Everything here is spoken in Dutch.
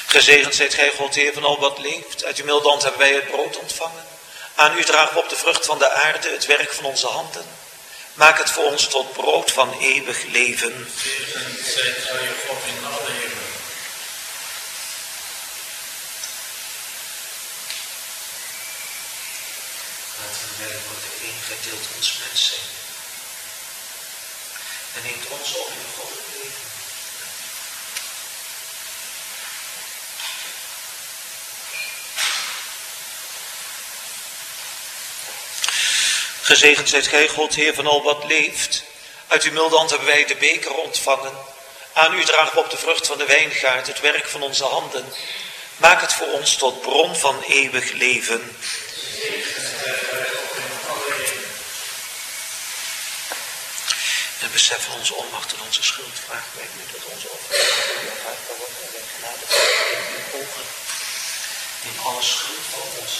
Gezegend zijt gij, God, Heer van al wat leeft. Uit uw milde hand hebben wij het brood ontvangen. Aan u dragen we op de vrucht van de aarde, het werk van onze handen. Maak het voor ons tot brood van eeuwig leven. Gezegend zijt gij, God, in alle eeuwen. Laten wij worden één gedeeld ons mens zijn. En neemt ons op in goddelijk leven. Gezegend zijt gij, God, Heer van al wat leeft. Uit uw milde hand hebben wij de beker ontvangen. Aan u dragen we op de vrucht van de wijngaard, het werk van onze handen. Maak het voor ons tot bron van eeuwig leven. En beseffen onze onmacht en onze schuld. Vragen wij nu dat onze overheid wordt en wij genade in uw ogen. In alle schuld van ons.